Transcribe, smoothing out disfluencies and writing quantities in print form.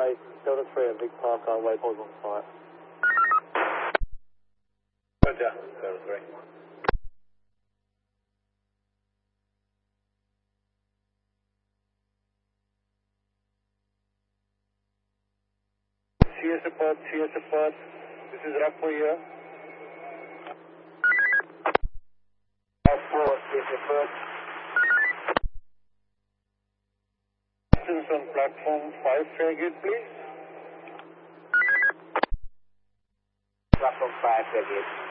runway Delta 3 at Vic Park, waypoint on fire. Roger, Delta 3. CS support, this is Rakpo here. CS support. Distance on platform 5, Fairgate, please. Platform 5, Fairgate.